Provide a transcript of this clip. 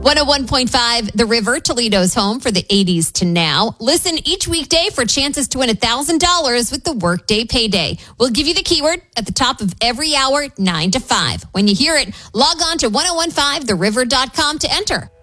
101.5 The River, Toledo's home for the 80s to now. Listen each weekday for chances to win $1,000 with the Workday Payday. We'll give you the keyword at the top of every hour, 9 to 5. When you hear it, log on to 1015theriver.com to enter.